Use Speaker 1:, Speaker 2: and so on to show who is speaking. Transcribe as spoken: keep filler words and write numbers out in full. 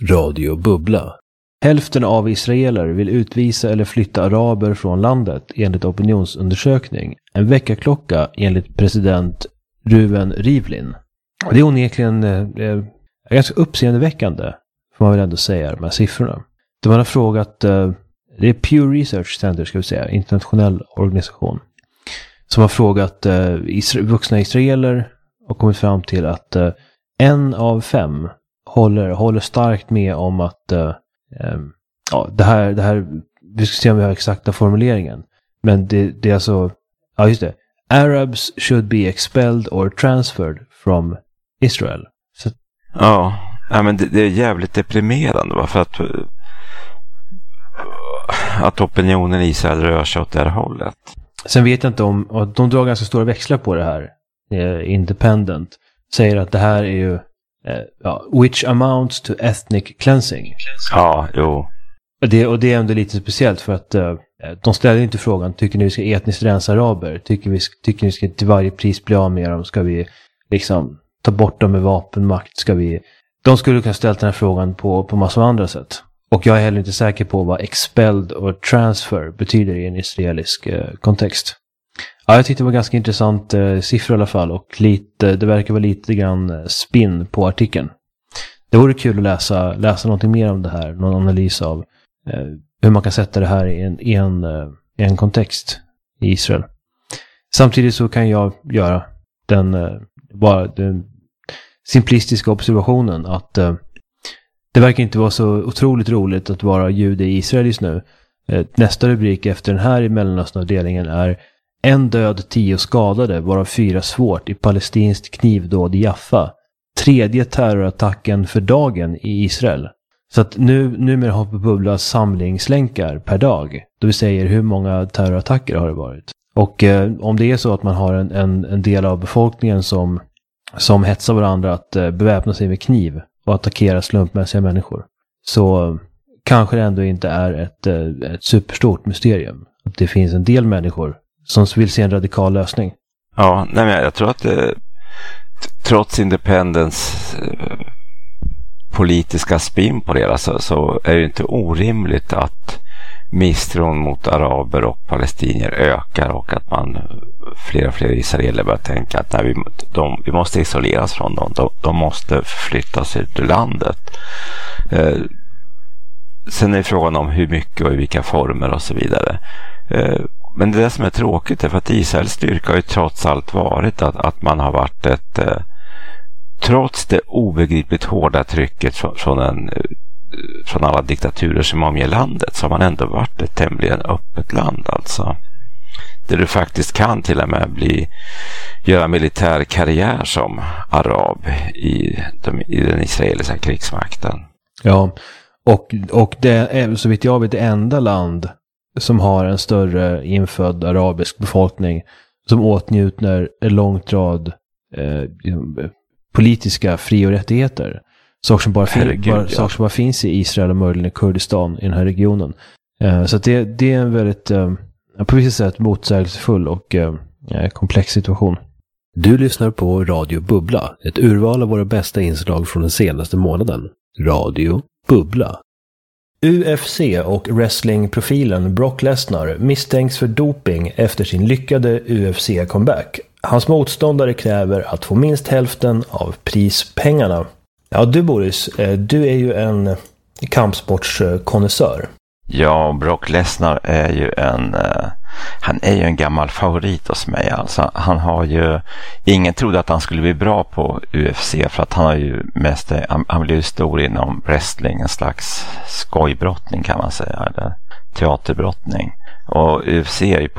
Speaker 1: Radio Bubbla. Hälften av israeler vill utvisa eller flytta araber från landet enligt opinionsundersökning. En väckarklocka enligt president Ruven Rivlin. Det är onekligen eh, ganska uppseendeväckande, får man väl ändå säga, de här siffrorna. Det man har frågat, eh, det är Pew Research Center, ska vi säga, internationell organisation, som har frågat eh, isra- vuxna israeler och kommit fram till att eh, en av fem håller, håller starkt med om att eh, eh, ja, det här, det här, vi ska se om vi har exakta formuleringen, men det, det är alltså, ja just det, Arabs should be expelled or transferred from Israel. Så...
Speaker 2: Ja, ja, men det, det är jävligt deprimerande, va? För att att opinionen i Israel rör sig åt det här hållet.
Speaker 1: Sen vet jag inte om, och de drar ganska stora växlar på det här. Eh, Independent säger att det här är ju eh, ja, which amounts to ethnic cleansing.
Speaker 2: Ja, jo.
Speaker 1: Det, och det är ändå lite speciellt för att eh, de ställer inte frågan, tycker ni vi ska etniskt rensa araber? Tycker vi, tycker ni vi ska till varje pris bli av med dem? Ska vi liksom ta bort dem med vapenmakt? Ska vi... De skulle kunna ställa den här frågan på, på massor av andra sätt. Och jag är heller inte säker på vad expelled och transfer betyder i en israelisk eh, kontext. Ja, jag tyckte det var ganska intressant eh, siffror i alla fall. Och lite, det verkar vara lite grann spin på artikeln. Det vore kul att läsa, läsa någonting mer om det här. Någon analys av eh, hur man kan sätta det här i en, i en, eh, i en kontext i Israel. Samtidigt så kan jag göra den, eh, bara den simplistiska observationen att eh, det verkar inte vara så otroligt roligt att vara jude i Israel just nu. Eh, nästa rubrik efter den här i Mellanösternavdelningen är en död, tio skadade, varav fyra svårt i palestinskt knivdåd i Jaffa. Tredje terrorattacken för dagen i Israel. Så att nu, numera har Bubbla samlingslänkar per dag. Då vi säger hur många terrorattacker har det varit. Och eh, om det är så att man har en, en, en del av befolkningen som, som hetsar varandra att eh, beväpna sig med kniv och attackera slumpmässiga människor, så eh, kanske det ändå inte är ett, eh, ett superstort mysterium. Att det finns en del människor som vill se en radikal lösning.
Speaker 2: Ja, nej men jag tror att det, trots Independence eh, politiska spin på det så, så är det inte orimligt att misstron mot araber och palestinier ökar och att man fler och fler israeler börjar tänka att nej, vi, de, vi måste isoleras från dem. De, de måste flyttas ut ur landet. Eh, sen är frågan om hur mycket och i vilka former och så vidare. Eh, men det som är tråkigt är för att Israels styrka har ju trots allt varit att, att man har varit ett eh, trots det obegripligt hårda trycket från, från, en, från alla diktaturer som omger landet, så har man ändå varit ett tämligen öppet land alltså. Där du faktiskt kan till och med bli, göra militär karriär som arab i, de, i den israeliska krigsmakten.
Speaker 1: Ja, och, och det är så vitt jag vet det enda land som har en större infödd arabisk befolkning som åtnjuter en långt rad eh, politiska fri- och rättigheter. Saker som bara, fin- bara, ja. saker som bara finns i Israel och möjligen i Kurdistan i den här regionen. Uh, så att det, det är en väldigt, uh, på vissa sätt motsägelsefull och uh, komplex situation.
Speaker 3: Du lyssnar på Radio Bubbla, ett urval av våra bästa inslag från den senaste månaden. Radio Bubbla. U F C och wrestlingprofilen Brock Lesnar misstänks för doping efter sin lyckade U F C-comeback. Hans motståndare kräver att få minst hälften av prispengarna. Ja, du Boris, du är ju en kampsportskonnässör.
Speaker 2: Ja, Brock Lesnar är ju en han är ju en gammal favorit hos mig. Alltså, han har ju ingen trodde att han skulle bli bra på U F C för att han har ju mest han, han blev ju stor inom wrestling, en slags skojbrottning kan man säga, eller teaterbrottning. Och U F C är ju